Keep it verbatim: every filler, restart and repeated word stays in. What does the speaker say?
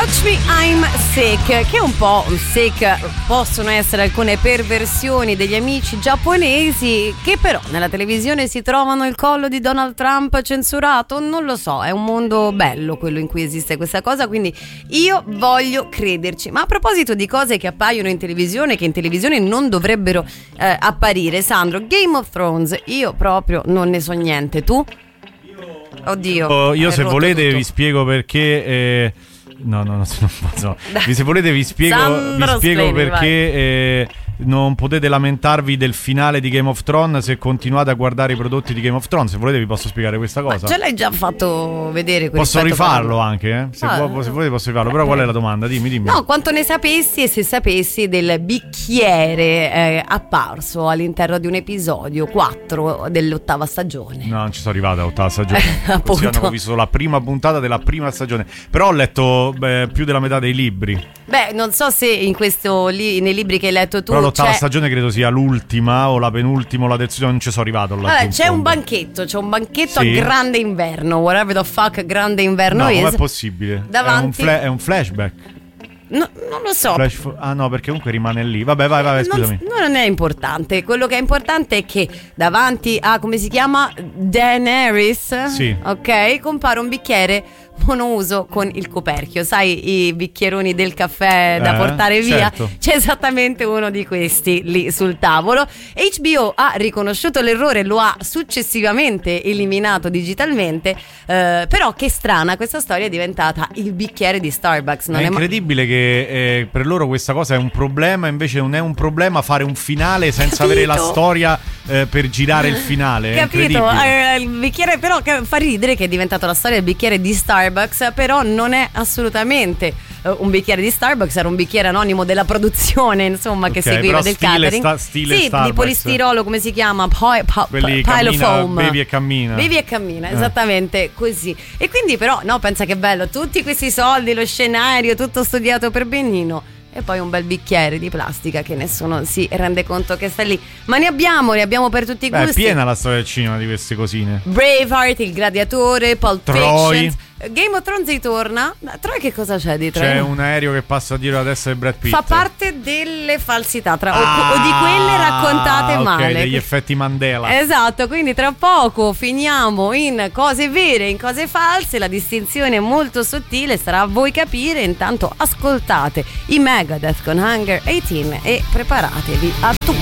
Touch Me I'm Sick, che un po' sick possono essere alcune perversioni degli amici giapponesi che però nella televisione si trovano il collo di Donald Trump censurato. Non lo so, è un mondo bello quello in cui esiste questa cosa, quindi io voglio crederci. Ma a proposito di cose che appaiono in televisione, che in televisione non dovrebbero eh, apparire, Sandro, Game of Thrones, io proprio non ne so niente. Tu? Oddio, oh, io se volete tutto. vi spiego perché eh, no no no, non posso. Se volete vi spiego Sandro, vi spiego spleni, perché eh, non potete lamentarvi del finale di Game of Thrones se continuate a guardare i prodotti di Game of Thrones. Se volete vi posso spiegare questa cosa. Ma ce l'hai già fatto vedere? Posso rifarlo anche, eh? Se, ah, vuoi, se volete posso rifarlo. Però qual è la domanda? Dimmi, dimmi. No, quanto ne sapessi e se sapessi del bicchiere eh, apparso all'interno di un episodio quattro dell'ottava stagione. No, non ci sono arrivata all'ottava stagione. Appunto. Sì, ho visto la prima puntata della prima stagione. Però ho letto beh, più della metà dei libri. Beh, non so se in questo li, nei libri che hai letto tu. Però l'ottava c'è... stagione credo sia l'ultima o la penultima o la terza, non ci sono arrivato là. Allora, c'è un banchetto, c'è un banchetto sì. a grande inverno, whatever the fuck grande inverno no, is. com'è possibile? Davanti... È un, fla- è un flashback. No, non lo so. Flash fo- ah no, perché comunque rimane lì. Vabbè, vai, vai, scusami. Non, non è importante. Quello che è importante è che davanti a, come si chiama, Daenerys, sì. ok, compare un bicchiere monouso con il coperchio. Sai i bicchieroni del caffè da eh, portare via? certo. C'è esattamente uno di questi lì sul tavolo. H B O ha riconosciuto l'errore, lo ha successivamente eliminato digitalmente, eh, però che strana, questa storia è diventata il bicchiere di Starbucks. Non è, è incredibile ma- che eh, per loro questa cosa è un problema, invece non è un problema fare un finale senza Capito? avere la storia eh, per girare il finale. È Capito? Eh, il bicchiere però che fa ridere che è diventato la storia del bicchiere di Starbucks, però non è assolutamente uh, un bicchiere di Starbucks, era un bicchiere anonimo della produzione, insomma, che okay, seguiva del stile catering. Sta, stile sì, Starbucks. di polistirolo, come si chiama? Poi quelli Pilofoam. Bevi e cammina. Bevi e cammina, eh. esattamente così. E quindi però, no, pensa che bello, tutti questi soldi, lo scenario, tutto studiato per benino. E poi un bel bicchiere di plastica che nessuno si rende conto che sta lì. Ma ne abbiamo, ne abbiamo per tutti i Beh, gusti. è piena la storia del cinema di queste cosine. Braveheart, Il Gladiatore, Pulp Troy. Fiction. Game of Thrones ritorna. Troy, che cosa c'è di Troy? C'è un aereo che passa dietro la testa di Brad Pitt. Fa parte delle falsità tra, ah, o, o di quelle raccontate okay, male. degli effetti Mandela. Esatto, quindi tra poco finiamo in cose vere e in cose false. La distinzione è molto sottile, sarà a voi capire. Intanto ascoltate i Megadeth con Hunger diciotto e preparatevi a tutto.